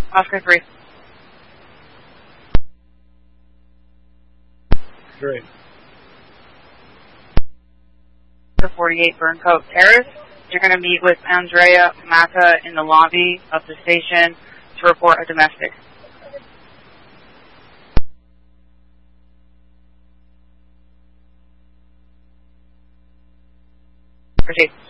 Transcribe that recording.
Oscar 3. Great. 48 Burncoat Terrace. You're going to meet with Andrea Mata in the lobby of the station to report a domestic. Proceed.